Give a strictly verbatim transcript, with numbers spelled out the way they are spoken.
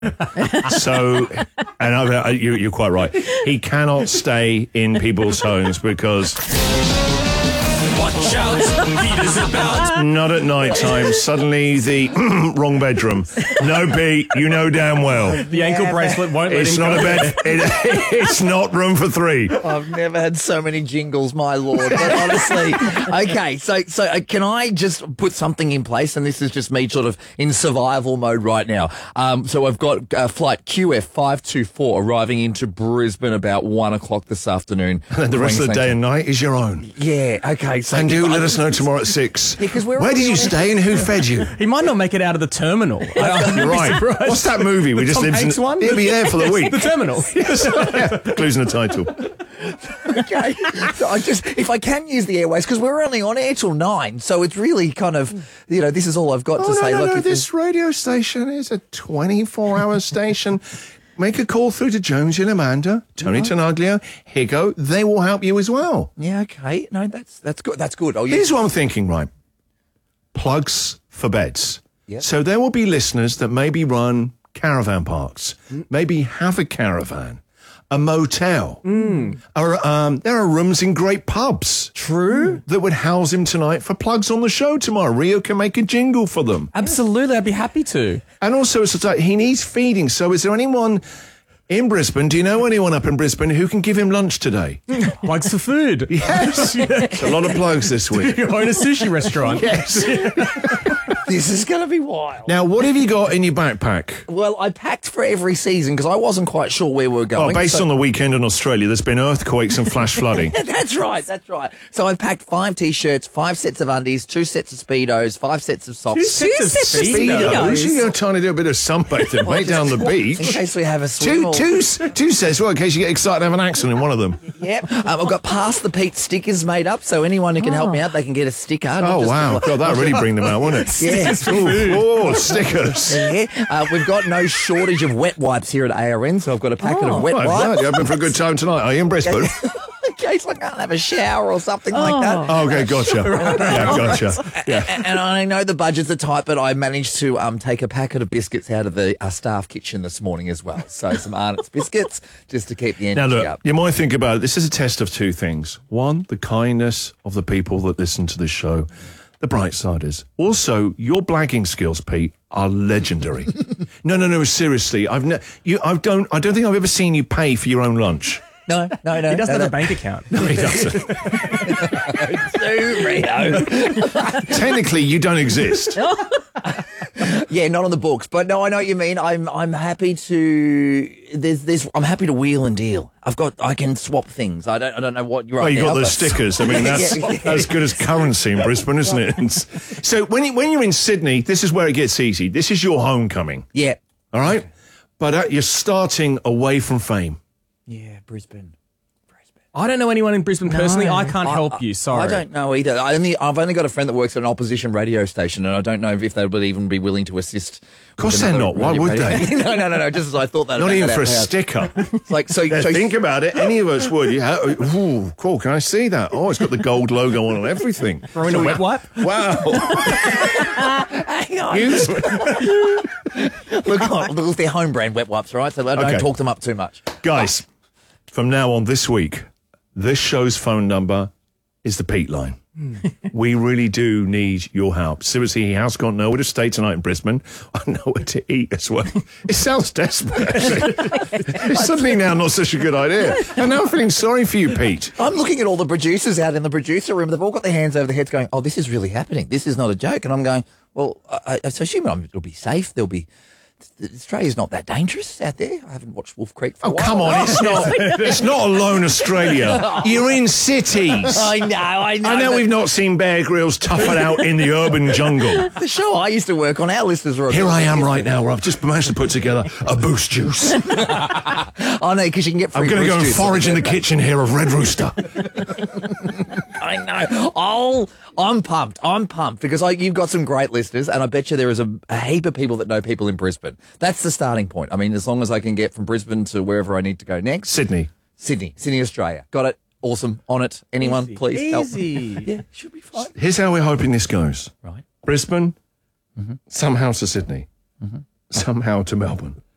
So, and I, you, you're quite right. He cannot stay in people's homes because... Watch out, Peter's about. Not at night time. Suddenly the wrong bedroom. No, Pete, you know damn well. The ankle Yeah, bracelet won't let It's him not go. a bed. It, it's not room for three. I've never had so many jingles, my lord. But honestly, okay. So, so uh, can I just put something in place? And this is just me, sort of in survival mode right now. Um, so I've got uh, flight Q F five two four arriving into Brisbane about one o'clock this afternoon. And the rest of the day and night is your own. Yeah. Okay. So And do I- let us know tomorrow at six. Yeah, 'cause we're Where did already you on- stay and who fed you? He might not make it out of the terminal. I- You're right. What's that movie? We The just Tom lives Hanks in, one? He'll be there for the week. The terminal. Clues in the title. Okay. So I just, if I can use the airways, because we're only on air till nine, so it's really kind of, you know, this is all I've got Oh, to no, say. no, Look, no. if This radio station is a twenty-four hour station. Make a call through to Jonesy and Amanda, Tony Tanaglio, Higo. They will help you as well. yeah, okay. No, that's that's good. That's good. Oh, yeah. Here's what I'm thinking, right? Plugs for beds. Yep. So there will be listeners that maybe run caravan parks, maybe have a caravan, a motel. Or, um, there are rooms in great pubs. True. That would house him tonight for plugs on the show tomorrow. Rio can make a jingle for them. Absolutely, I'd be happy to. And also, it's like he needs feeding. So is there anyone in Brisbane, do you know anyone up in Brisbane who can give him lunch today? Plugs for food. Yes. It's a lot of plugs this week. You own a sushi restaurant. Yes. This is going to be wild. Now, what have you got in your backpack? Well, I packed for every season because I wasn't quite sure where we were Oh, going. based so- on the weekend in Australia, there's been earthquakes and flash flooding. That's right, that's right. So I packed five T-shirts, five sets of undies, two sets of Speedos, five sets of socks. Two sets of sets of Speedos? You go trying to do a bit of sunbathing, mate, down the In beach. case we have a swim. Two, or- two, s- two sets, well, in case you get excited and have an accident in one of them. Yep. Um, I've got Pass the Pete stickers made up, so anyone who can help me out, they can get a sticker. Not Oh, just- wow. God, that really bring them out, wouldn't it? Yeah. Ooh, oh, stickers. Yeah. Uh, we've got no shortage of wet wipes here at A R N, so I've got a packet of wet Right, wipes. right, you're hoping for a good time tonight, are you in Brisbane? In case I can't have a shower or something like that. Oh, okay, gotcha. Yeah, gotcha. Yeah. And, and I know the budgets are tight, but I managed to um, take a packet of biscuits out of the uh, staff kitchen this morning as well. So some Arnott's biscuits just to keep the Now, energy look, up. you might think about it. This is a test of two things. One, the kindness of the people that listen to this show. The bright side is also your blagging skills, Pete, are legendary. no, no, no. Seriously, I've ne- you. I don't. I don't think I've ever seen you pay for your own lunch. No, no, no. He doesn't no, have a no. bank account. No, he doesn't. Do, Rio. Technically, you don't exist. Yeah, not on the books, but no, I know what you mean. I'm I'm happy to there's there's I'm happy to wheel and deal. I've got I can swap things. I don't I don't know what you're. Oh, up you now, got those but- stickers. I mean, that's Yeah. as good as currency in Brisbane, isn't it? So when you, when you're in Sydney, this is where it gets easy. This is your homecoming. Yeah. All right, but uh, you're starting away from fame. Yeah, Brisbane. I don't know anyone in Brisbane personally. No. I can't I- help I- you. Sorry. I don't know either. I only, I've only got a friend that works at an opposition radio station, and I don't know if they would even be willing to assist. Of course they're not. Why would they? no, no, no, no. Just as I thought that. Not about even that for a out loud. sticker. It's like so. Yeah, so think about it. Any of us would. Yeah. Ooh, cool. Can I see that? Oh, it's got the gold logo on and everything. Throw in a wet wipe. Wow. hang on. You- Look, look, they're home brand wet wipes, right? So I don't Okay. talk them up too much. Guys, from now on this week, this show's phone number is the Pete line. We really do need your help. Seriously, he has got nowhere to stay tonight in Brisbane. I nowhere to eat as well. It sounds desperate, actually. It's suddenly now not such a good idea. And now I'm feeling sorry for you, Pete. I'm looking at all the producers out in the producer room. They've all got their hands over their heads going, oh, this is really happening. This is not a joke. And I'm going, well, I, I so assume it'll be safe. There'll be... Australia's not that dangerous out there. I haven't watched Wolf Creek for a Oh, while. come on. It's not, it's not alone Australia. You're in cities. I know, I know. I know but we've not seen Bear Grylls tough it out in the urban jungle. The show I used to work on, our listeners were... Here I am right now where I've just managed to put together a boost juice. I know, because you can get free I'm going to go and juice. forage in the kitchen here of Red Rooster. I know. Oh, I'm pumped. I'm pumped because I, you've got some great listeners, and I bet you there is a, a heap of people that know people in Brisbane. That's the starting point. I mean, as long as I can get from Brisbane to wherever I need to go next. Sydney. Sydney. Sydney, Australia. Got it. Awesome. On it. Anyone, Easy. please help. Easy. Yeah, should be fine. Here's how we're hoping this goes. Right. Brisbane, somehow to Sydney, somehow to Melbourne,